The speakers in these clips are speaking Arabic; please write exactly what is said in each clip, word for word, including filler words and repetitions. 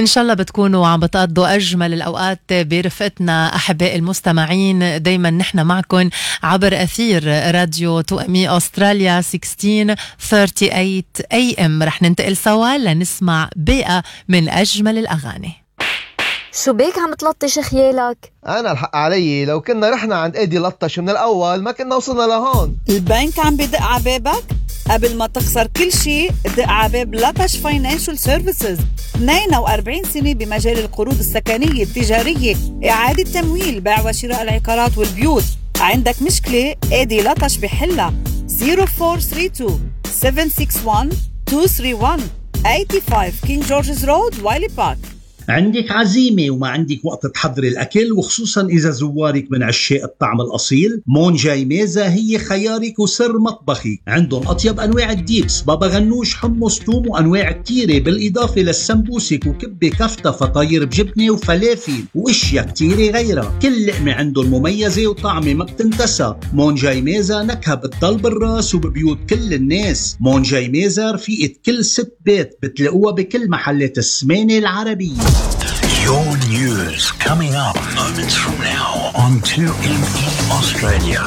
إن شاء الله بتكونوا عم بتقضوا أجمل الأوقات برفقتنا أحباء المستمعين. دايما نحن معكم عبر أثير راديو توأمي أستراليا ستة عشر ثمانية وثلاثين إيه إم. رح ننتقل سوا لنسمع بيئة من أجمل الأغاني. شو بيك عم تلطش خيالك؟ أنا الحق علي، لو كنا رحنا عند إيدي لطش من الأول ما كنا وصلنا لهون. البنك عم بدق عبابك؟ قبل ما تخسر كل شيء دق عباب لطش فاينانشال سيرفيسز. اثنين وأربعين سنة بمجال القروض السكنية التجارية، إعادة تمويل، بيع وشراء العقارات والبيوت. عندك مشكلة؟ إيدي لطش بحلها. صفر أربعة ثلاثة اثنين سبعة ستة واحد اثنين ثلاثة واحد خمسة وثمانين كينج جورجز رود وايلي بارك. عندك عزيمة وما عندك وقت تحضري الأكل، وخصوصا إذا زوارك من عشاق الطعم الأصيل، مون جاي ميزة هي خيارك وسر مطبخي. عندهم أطيب أنواع الديبس، بابا غنوش، حمص، توم، وأنواع كتيرة، بالإضافة للسمبوسك وكبة كفتة، فطاير بجبنة وفلافل وإشياء كتيرة غيرها. كل لقمة عندهم مميزة وطعمة ما بتنتسى. مون جاي ميزة نكهة بتضل بالراس وببيوت كل الناس. مون جاي ميزة رفيقة كل ست بيت، بتلاقوها بكل محلات السمانة العربية. Your news coming up moments from now on two M E Australia.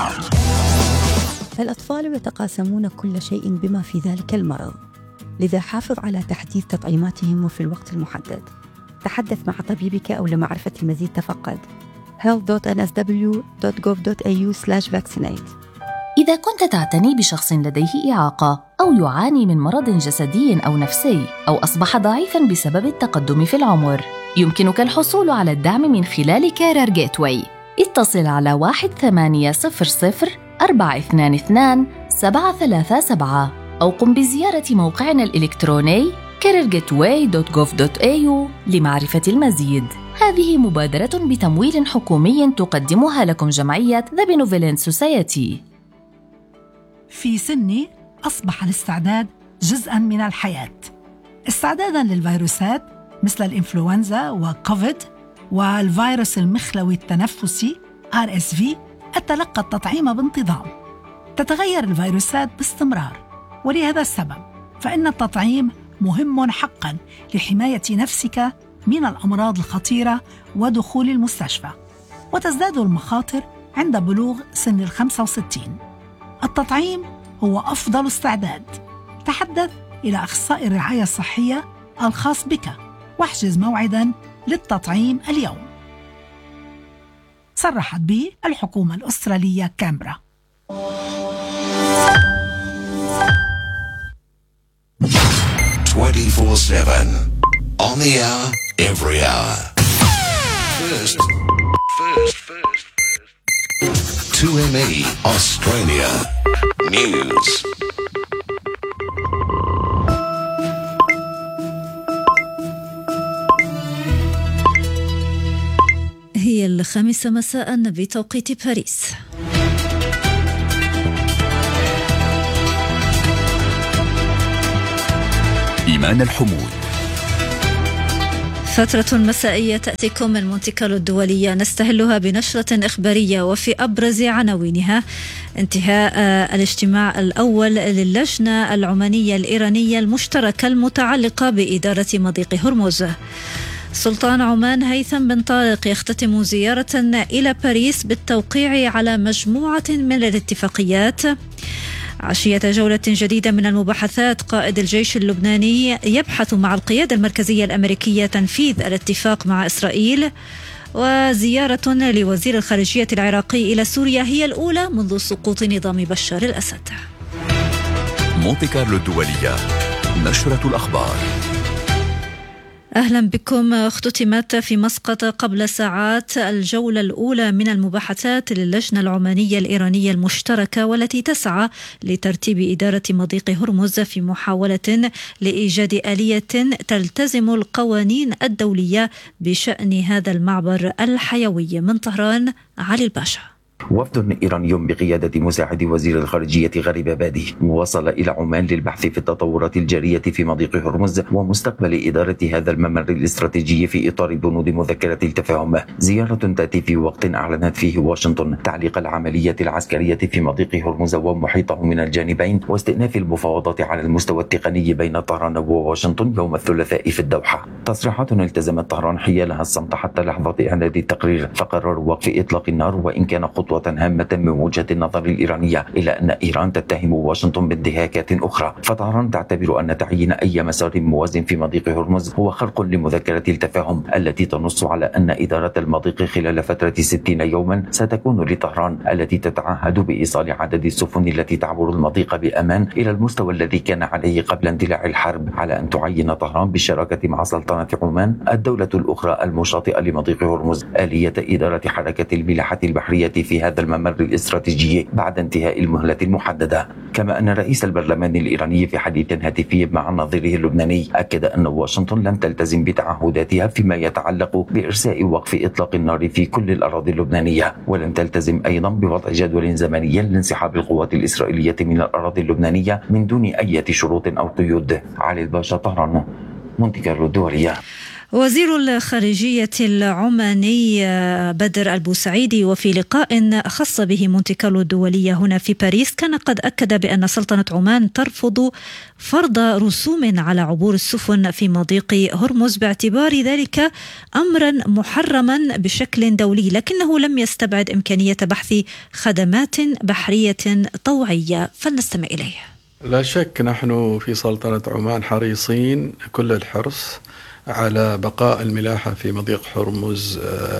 الأطفال يتقاسمون كل شيء بما في ذلك المرض، لذا حافظ على تحديث تطعيماتهم وفي الوقت المحدد. تحدث مع طبيبك أو لمعرفة المزيد تفقد health dot n s w dot gov dot a u slash vaccinate. إذا كنت تعتني بشخص لديه إعاقة أو يعاني من مرض جسدي أو نفسي أو أصبح ضعيفاً بسبب التقدم في العمر، يمكنك الحصول على الدعم من خلال كارير جيتواي. اتصل على واحد ثمانية صفر صفر أربعة اثنان اثنان سبعة ثلاثة سبعة أو قم بزيارة موقعنا الإلكتروني كارير جيتواي دوت جوف دوت إيه يو لمعرفة المزيد. هذه مبادرة بتمويل حكومي تقدمها لكم جمعية The Benevolent Society. في سني أصبح الاستعداد جزءاً من الحياة، استعداداً للفيروسات مثل الإنفلونزا وكوفيد والفيروس المخلوي التنفسي آر إس في. أتلقى التطعيم بانتظام. تتغير الفيروسات باستمرار، ولهذا السبب فإن التطعيم مهم حقاً لحماية نفسك من الأمراض الخطيرة ودخول المستشفى، وتزداد المخاطر عند بلوغ سن الخمسة وستين. التطعيم هو أفضل استعداد. تحدث إلى أخصائي الرعاية الصحية الخاص بك واحجز موعداً للتطعيم اليوم. صرحت به الحكومة الأسترالية كامبرا. twenty-four seven on the hour, every hour. First, first, first, first. two M E Australia News. هي الخامسة مساء بتوقيت باريس. إيمان الحمود. فترة مسائية تأتيكم من مونتي كارلو الدولية، نستهلها بنشرة إخبارية وفي أبرز عناوينها: انتهاء الاجتماع الأول للجنة العمانية الإيرانية المشتركة المتعلقة بإدارة مضيق هرمز. سلطان عمان هيثم بن طارق يختتم زيارة إلى باريس بالتوقيع على مجموعة من الاتفاقيات. عشية جولة جديدة من المباحثات، قائد الجيش اللبناني يبحث مع القيادة المركزية الأمريكية تنفيذ الاتفاق مع إسرائيل. وزيارة لوزير الخارجية العراقي إلى سوريا هي الأولى منذ سقوط نظام بشار الأسد. مونتي كارلو الدولية، نشرة الأخبار. أهلا بكم. اختتمت في مسقط قبل ساعات الجولة الأولى من المباحثات للجنة العمانية الإيرانية المشتركة، والتي تسعى لترتيب إدارة مضيق هرمز في محاولة لإيجاد آلية تلتزم القوانين الدولية بشأن هذا المعبر الحيوي. من طهران، علي الباشا. وفد إيراني بقيادة مساعد وزير الخارجية غريب بادي وصل إلى عمان للبحث في التطورات الجارية في مضيق هرمز ومستقبل إدارة هذا الممر الاستراتيجي في إطار بنود مذكرة التفاهم. زيارة تأتي في وقت أعلنت فيه واشنطن تعليق العملية العسكرية في مضيق هرمز ومحيطه من الجانبين، واستئناف المفاوضات على المستوى التقني بين طهران وواشنطن يوم الثلاثاء في الدوحة. تصريحات التزمت طهران حيالها الصمت حتى لحظة إعداد التقرير، فقرروا وقف إطلاق النار وإن كان خطوة هامة من وجهة النظر الإيرانية، إلا أن إيران تتهم واشنطن بانتهاكات أخرى. فطهران تعتبر أن تعيين أي مسار موازن في مضيق هرمز هو خرق لمذكرة التفاهم التي تنص على أن إدارة المضيق خلال فترة ستين يوما ستكون لطهران، التي تتعهد بإيصال عدد السفن التي تعبر المضيق بأمان إلى المستوى الذي كان عليه قبل اندلاع الحرب، على أن تعين طهران بالشراكة مع سلطنة عمان الدولة الأخرى المشاطئة لمضيق هرمز آلية إدارة حركة الملاحة البحرية في هذا الممر الاستراتيجي بعد انتهاء المهلة المحددة. كما أن رئيس البرلمان الإيراني في حديث هاتفي مع نظيره اللبناني أكد أن واشنطن لم تلتزم بتعهداتها فيما يتعلق بإرساء وقف إطلاق النار في كل الأراضي اللبنانية، ولم تلتزم أيضا بوضع جدول زمني لانسحاب القوات الإسرائيلية من الأراضي اللبنانية من دون أي شروط أو قيود. علي الباشا، طهران، مونتي كارلو الدولية. وزير الخارجية العماني بدر البوسعيدي وفي لقاء خص به مونتي كارلو الدولية هنا في باريس كان قد أكد بأن سلطنة عمان ترفض فرض رسوم على عبور السفن في مضيق هرمز باعتبار ذلك أمرا محرما بشكل دولي، لكنه لم يستبعد إمكانية بحث خدمات بحرية طوعية. فلنستمع إليه. لا شك نحن في سلطنة عمان حريصين كل الحرص على بقاء الملاحة في مضيق هرمز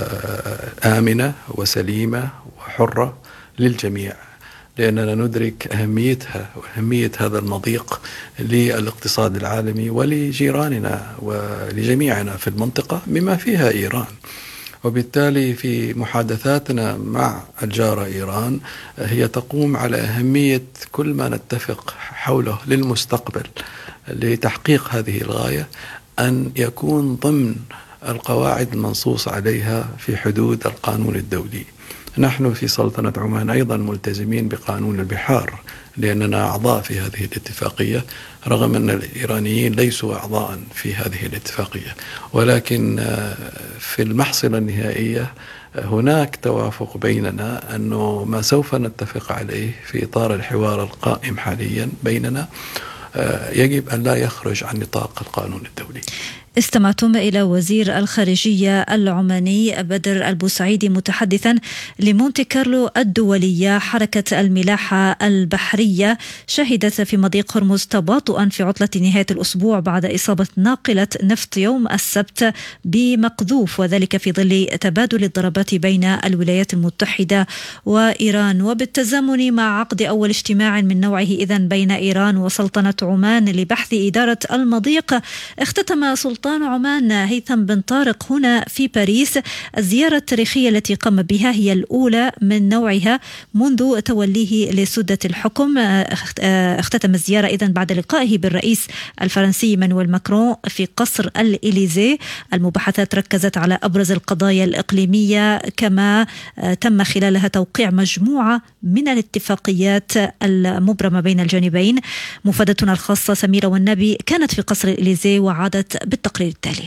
آمنة وسليمة وحرة للجميع، لأننا ندرك أهميتها وأهمية هذا المضيق للاقتصاد العالمي ولجيراننا ولجميعنا في المنطقة بما فيها إيران. وبالتالي في محادثاتنا مع الجارة إيران هي تقوم على أهمية كل ما نتفق حوله للمستقبل لتحقيق هذه الغاية أن يكون ضمن القواعد المنصوص عليها في حدود القانون الدولي. نحن في سلطنة عمان أيضا ملتزمين بقانون البحار لأننا أعضاء في هذه الاتفاقية، رغم أن الإيرانيين ليسوا أعضاء في هذه الاتفاقية، ولكن في المحصلة النهائية هناك توافق بيننا أنه ما سوف نتفق عليه في إطار الحوار القائم حاليا بيننا يجب أن لا يخرج عن نطاق القانون الدولي. استمعتم إلى وزير الخارجية العماني بدر البوسعيدي متحدثا لمونتي كارلو الدولية. حركة الملاحة البحرية شهدت في مضيق هرمز تباطؤا في عطلة نهاية الأسبوع بعد إصابة ناقلة نفط يوم السبت بمقذوف، وذلك في ظل تبادل الضربات بين الولايات المتحدة وإيران، وبالتزامن مع عقد أول اجتماع من نوعه إذن بين إيران وسلطنة عمان لبحث إدارة المضيق. اختتم سلطان عمان هيثم بن طارق هنا في باريس الزيارة التاريخية التي قام بها، هي الأولى من نوعها منذ توليه لسدة الحكم. اختتم الزيارة إذن بعد لقائه بالرئيس الفرنسي إيمانويل ماكرون في قصر الإليزي. المباحثات ركزت على أبرز القضايا الإقليمية، كما تم خلالها توقيع مجموعة من الاتفاقيات المبرمة بين الجانبين. مفادتنا الخاصة سميرة والنبي كانت في قصر الإليزي وعادت بالتقرير التالي.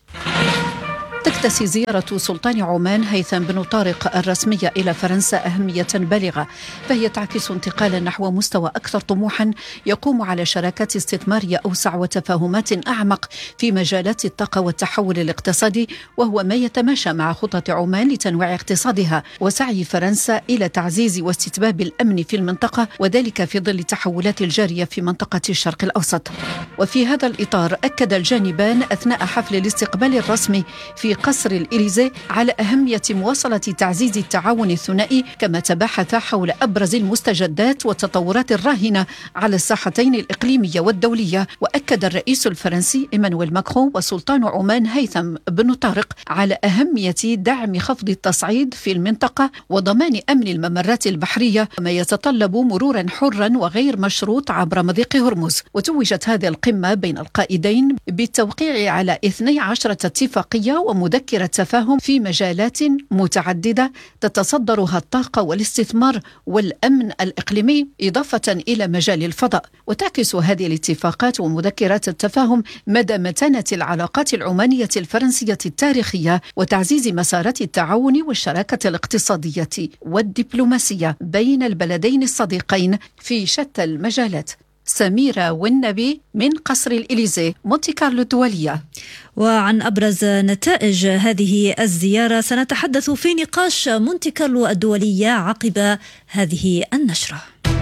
تكتسي زيارة سلطان عمان هيثم بن طارق الرسمية إلى فرنسا أهمية بالغة، فهي تعكس انتقالا نحو مستوى أكثر طموحا يقوم على شراكات استثمارية أوسع وتفاهمات أعمق في مجالات الطاقة والتحول الاقتصادي، وهو ما يتماشى مع خطط عمان لتنويع اقتصادها وسعي فرنسا إلى تعزيز واستتباب الأمن في المنطقة، وذلك في ظل التحولات الجارية في منطقة الشرق الأوسط. وفي هذا الإطار أكد الجانبان أثناء حفل الاستقبال الرسمي في قصر الإليزي على أهمية مواصلة تعزيز التعاون الثنائي، كما تباحث حول أبرز المستجدات والتطورات الراهنة على الساحتين الإقليمية والدولية. وأكد الرئيس الفرنسي إيمانويل ماكرون وسلطان عمان هيثم بن طارق على أهمية دعم خفض التصعيد في المنطقة وضمان أمن الممرات البحرية، وما يتطلب مرورا حرا وغير مشروط عبر مضيق هرمز. وتوجت هذه القمة بين القائدين بالتوقيع على اثنتي عشرة اتفاقية ومذكرة تفاهم في مجالات متعددة تتصدرها الطاقة والاستثمار والأمن الإقليمي، إضافة إلى مجال الفضاء. وتعكس هذه الاتفاقات ومذكرات التفاهم مدى متانة العلاقات العمانية الفرنسية التاريخية وتعزيز مسارات التعاون والشراكة الاقتصادية والدبلوماسية بين البلدين الصديقين في شتى المجالات. سميرة والنبي من قصر الإليزي مونتي كارلو الدولية. وعن أبرز نتائج هذه الزيارة سنتحدث في نقاش مونتي كارلو الدولية عقب هذه النشرة.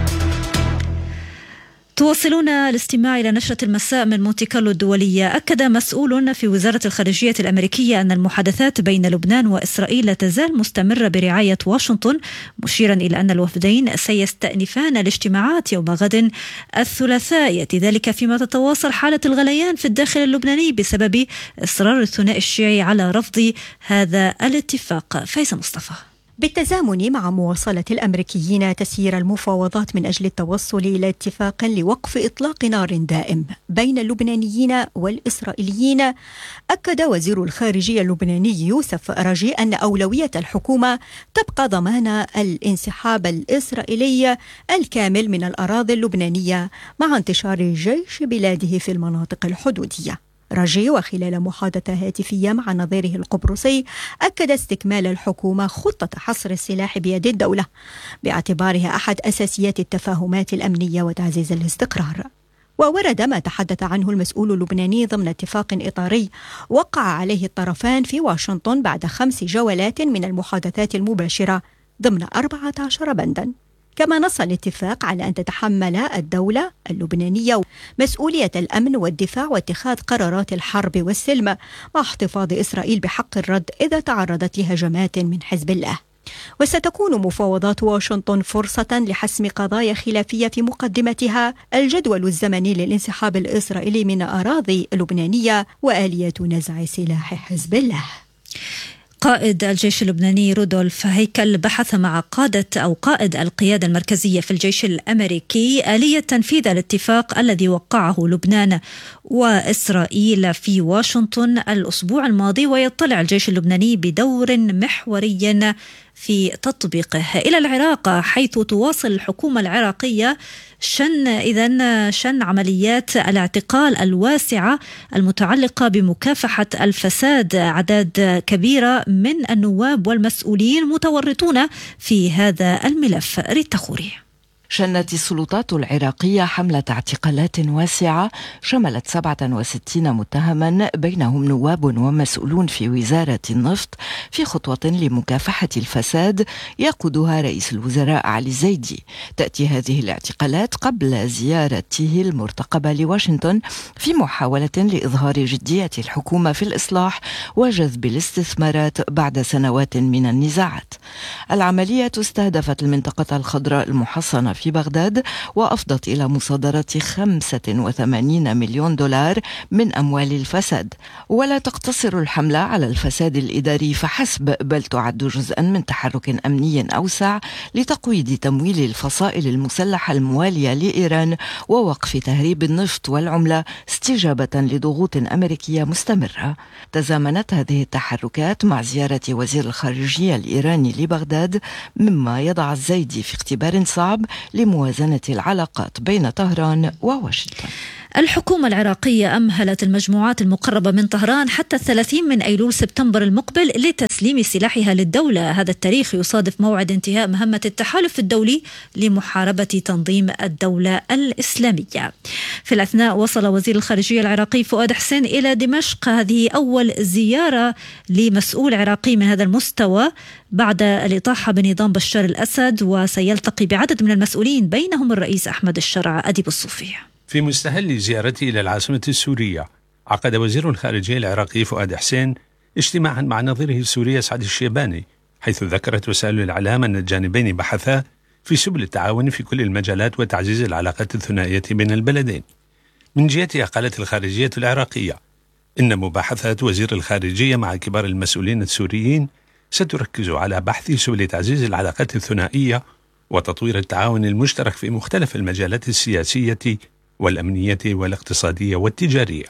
تواصلون الاستماع إلى نشرة المساء من مونتي كارلو الدولية. أكد مسؤول في وزارة الخارجية الأمريكية أن المحادثات بين لبنان وإسرائيل لا تزال مستمرة برعاية واشنطن، مشيرا إلى أن الوفدين سيستأنفان الاجتماعات يوم غد الثلاثاء. يأتي ذلك فيما تتواصل حالة الغليان في الداخل اللبناني بسبب إصرار الثنائي الشيعي على رفض هذا الاتفاق. فايزة مصطفى. بالتزامن مع مواصلة الأمريكيين تسيير المفاوضات من أجل التوصل إلى اتفاق لوقف إطلاق نار دائم بين اللبنانيين والإسرائيليين، أكد وزير الخارجية اللبناني يوسف راجي أن أولوية الحكومة تبقى ضمان الانسحاب الإسرائيلي الكامل من الأراضي اللبنانية مع انتشار جيش بلاده في المناطق الحدودية. راجي وخلال محادثة هاتفية مع نظيره القبرصي أكد استكمال الحكومة خطة حصر السلاح بيد الدولة باعتبارها أحد أساسيات التفاهمات الأمنية وتعزيز الاستقرار. وورد ما تحدث عنه المسؤول اللبناني ضمن اتفاق إطاري وقع عليه الطرفان في واشنطن بعد خمس جولات من المحادثات المباشرة ضمن أربعة عشر بندا. كما نص الاتفاق على أن تتحمل الدولة اللبنانية مسؤولية الأمن والدفاع واتخاذ قرارات الحرب والسلم، مع احتفاظ إسرائيل بحق الرد إذا تعرضت لهجمات من حزب الله. وستكون مفاوضات واشنطن فرصة لحسم قضايا خلافية في مقدمتها الجدول الزمني للانسحاب الإسرائيلي من أراضي لبنانية وآلية نزع سلاح حزب الله. قائد الجيش اللبناني رودولف هيكل بحث مع قادة أو قائد القيادة المركزية في الجيش الأمريكي آلية تنفيذ الاتفاق الذي وقعه لبنان وإسرائيل في واشنطن الأسبوع الماضي، ويطلع الجيش اللبناني بدور محوري في تطبيقه. إلى العراق، حيث تواصل الحكومة العراقية شن إذن شن عمليات الاعتقال الواسعة المتعلقة بمكافحة الفساد. أعداد كبيرة من النواب والمسؤولين متورطون في هذا الملف. ريتا خوري. شنت السلطات العراقية حملة اعتقالات واسعة شملت سبعة وستين متهما بينهم نواب ومسؤولون في وزارة النفط في خطوة لمكافحة الفساد يقودها رئيس الوزراء علي زيدي. تأتي هذه الاعتقالات قبل زيارته المرتقبة لواشنطن في محاولة لإظهار جدية الحكومة في الإصلاح وجذب الاستثمارات بعد سنوات من النزاعات. العملية استهدفت المنطقة الخضراء المحصنة في بغداد وأفضت إلى مصادرة خمسة وثمانين مليون دولار من أموال الفساد. ولا تقتصر الحملة على الفساد الإداري فحسب، بل تعد جزءا من تحرك أمني أوسع لتقويض تمويل الفصائل المسلحة الموالية لإيران ووقف تهريب النفط والعملة استجابة لضغوط أمريكية مستمرة. تزامنت هذه التحركات مع زيارة وزير الخارجية الإيراني لبغداد، مما يضع الزيدي في اختبار صعب لموازنة العلاقات بين طهران وواشنطن. الحكومة العراقية أمهلت المجموعات المقربة من طهران حتى الثلاثين من أيلول سبتمبر المقبل لتسليم سلاحها للدولة. هذا التاريخ يصادف موعد انتهاء مهمة التحالف الدولي لمحاربة تنظيم الدولة الإسلامية. في الأثناء وصل وزير الخارجية العراقي فؤاد حسين إلى دمشق. هذه أول زيارة لمسؤول عراقي من هذا المستوى بعد الإطاحة بنظام بشار الأسد، وسيلتقي بعدد من المسؤولين بينهم الرئيس أحمد الشرع. أديب الصوفي. في مستهل زيارته إلى العاصمة السورية، عقد وزير الخارجية العراقي فؤاد حسين اجتماعا مع نظيره السوري سعد الشيباني، حيث ذكرت وسائل الإعلام أن الجانبين بحثا في سبل التعاون في كل المجالات وتعزيز العلاقات الثنائية بين البلدين. من جهتها قالت الخارجية العراقية إن مباحثات وزير الخارجية مع كبار المسؤولين السوريين ستركز على بحث سبل تعزيز العلاقات الثنائية وتطوير التعاون المشترك في مختلف المجالات السياسية والأمنية والاقتصادية والتجارية.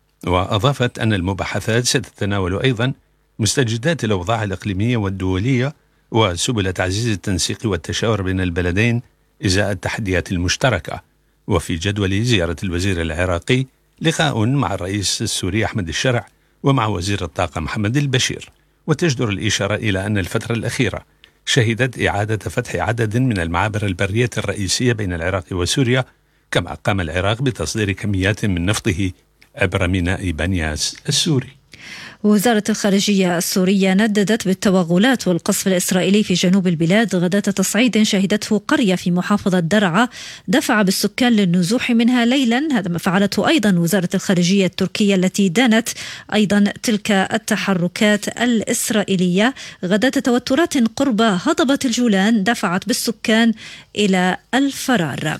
وأضافت أن المباحثات ستتناول أيضا مستجدات الأوضاع الإقليمية والدولية وسبل تعزيز التنسيق والتشاور بين البلدين إزاء التحديات المشتركة. وفي جدول زيارة الوزير العراقي لقاء مع الرئيس السوري أحمد الشرع ومع وزير الطاقة محمد البشير. وتجدر الإشارة إلى أن الفترة الأخيرة شهدت إعادة فتح عدد من المعابر البرية الرئيسية بين العراق وسوريا كما قام العراق بتصدير كميات من نفطه عبر ميناء بنياس السوري. وزارة الخارجية السورية نددت بالتوغلات والقصف الإسرائيلي في جنوب البلاد غداة تصعيد شهدته قرية في محافظة درعا دفع بالسكان للنزوح منها ليلا. هذا ما فعلته أيضا وزارة الخارجية التركية التي دانت أيضا تلك التحركات الإسرائيلية. غداة توترات قرب هضبة الجولان دفعت بالسكان إلى الفرار.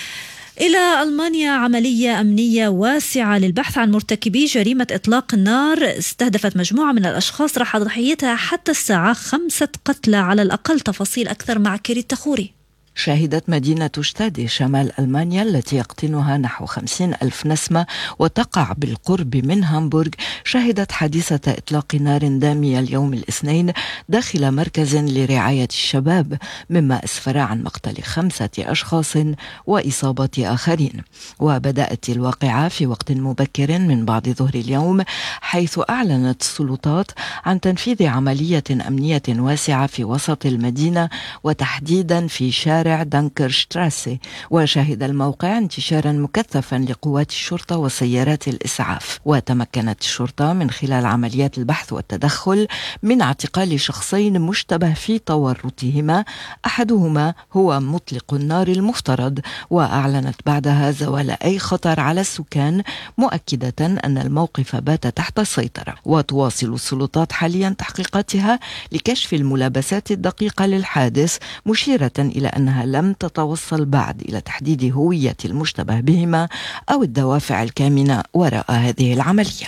إلى ألمانيا، عملية أمنية واسعة للبحث عن مرتكبي جريمة إطلاق النار استهدفت مجموعة من الأشخاص راح ضحيتها حتى الساعة خمسة قتلى على الأقل. تفاصيل أكثر مع كيري التخوري. شهدت مدينة شتادي شمال ألمانيا التي يقطنها نحو خمسين ألف نسمة وتقع بالقرب من هامبورغ شهدت حادثة إطلاق نار دامية اليوم الاثنين داخل مركز لرعاية الشباب، مما أسفر عن مقتل خمسة أشخاص وإصابة آخرين. وبدأت الواقعة في وقت مبكر من بعد ظهر اليوم، حيث أعلنت السلطات عن تنفيذ عملية أمنية واسعة في وسط المدينة وتحديدا في شارع دانكر شتراسي. وشهد الموقع انتشارا مكثفا لقوات الشرطة وسيارات الإسعاف. وتمكنت الشرطة من خلال عمليات البحث والتدخل من اعتقال شخصين مشتبه في تورطهما، أحدهما هو مطلق النار المفترض. وأعلنت بعدها زوال أي خطر على السكان، مؤكدة أن الموقف بات تحت السيطرة. وتواصل السلطات حاليا تحقيقاتها لكشف الملابسات الدقيقة للحادث، مشيرة إلى أنها لم تتوصل بعد إلى تحديد هوية المشتبه بهما أو الدوافع الكامنة وراء هذه العملية.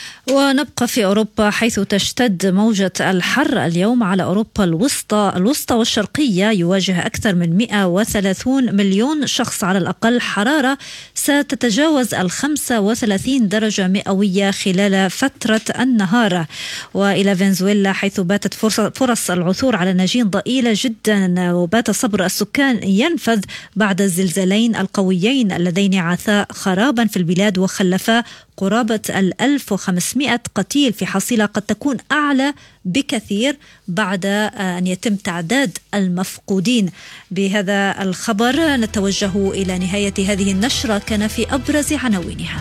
ونبقى في أوروبا، حيث تشتد موجة الحر اليوم على أوروبا الوسطى الوسطى والشرقية. يواجه أكثر من مئة وثلاثين مليون شخص على الأقل حرارة ستتجاوز الخمسة وثلاثين درجة مئوية خلال فترة النهار. وإلى فنزويلا، حيث باتت فرص العثور على نجين ضئيلة جدا، وبات صبر السكان ينفذ بعد الزلزالين القويين اللذين عثا خرابا في البلاد وخلفا قرابة الألف وخمسمائة قتيل في حصيلة قد تكون أعلى بكثير بعد أن يتم تعداد المفقودين. بهذا الخبر نتوجه إلى نهاية هذه النشرة، كان في أبرز عناوينها: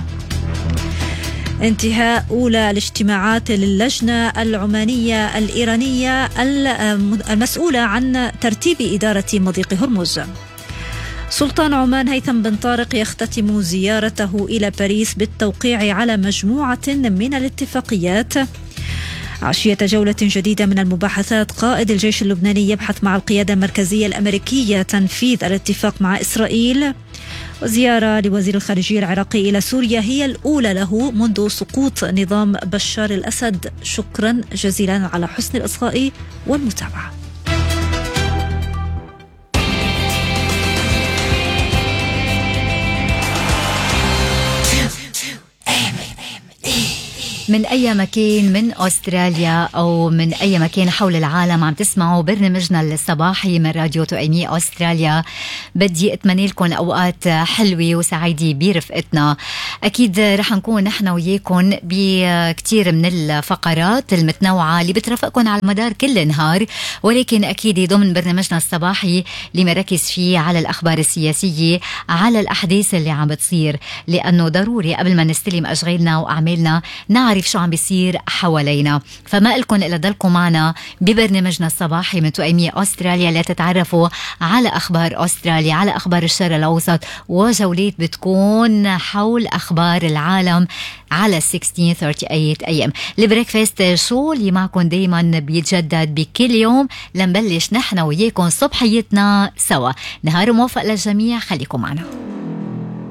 انتهاء أولى الاجتماعات للجنة العمانية الإيرانية المسؤولة عن ترتيب إدارة مضيق هرمز. سلطان عمان هيثم بن طارق يختتم زيارته إلى باريس بالتوقيع على مجموعة من الاتفاقيات. عشية جولة جديدة من المباحثات، قائد الجيش اللبناني يبحث مع القيادة المركزية الأمريكية تنفيذ الاتفاق مع إسرائيل. وزيارة لوزير الخارجية العراقي إلى سوريا هي الأولى له منذ سقوط نظام بشار الأسد. شكرا جزيلا على حسن الإصغاء والمتابعة. من أي مكان من أستراليا أو من أي مكان حول العالم عم تسمعوا برنامجنا الصباحي من راديو تو إم إي أستراليا، بدي أتمنى لكم أوقات حلوة وسعيدة برفقتنا. أكيد رح نكون نحن وياكم بكتير من الفقرات المتنوعة اللي بترافقكم على مدار كل النهار، ولكن أكيد ضمن برنامجنا الصباحي اللي مركز فيه على الأخبار السياسية، على الأحداث اللي عم بتصير، لأنه ضروري قبل ما نستلم أشغالنا وأعمالنا نعرف شو عم بيصير حوالينا. فما لكم إلا ضلكم معنا ببرنامجنا الصباحي من تو إم إي أستراليا لتتعرفوا على أخبار أستراليا، على أخبار الشرق الأوسط، وجولات بتكون حول أخبار العالم على ستة عشر ثلاثة وثلاثين أي أم. البريكفاست شو اللي معكم دايما بيتجدد بكل يوم لنبلش نحن وياكم صبحيتنا سوا. نهار موفق للجميع، خليكم معنا.